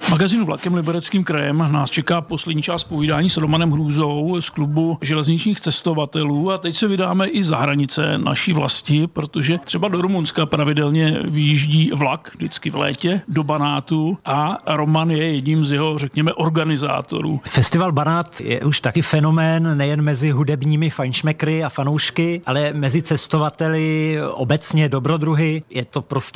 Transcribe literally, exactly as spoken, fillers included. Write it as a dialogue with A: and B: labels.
A: Magazínu Vlakem Libereckým krajem nás čeká poslední část povídání s Romanem Hrůzou z klubu železničních cestovatelů a teď se vydáme i za hranice naší vlasti, protože třeba do Rumunska pravidelně vyjíždí vlak vždycky v létě do Banátu a Roman je jedním z jeho, řekněme, organizátorů.
B: Festival Banát je už taky fenomén nejen mezi hudebními fajnšmekry a fanoušky, ale mezi cestovateli obecně dobrodruhy. Je to prostě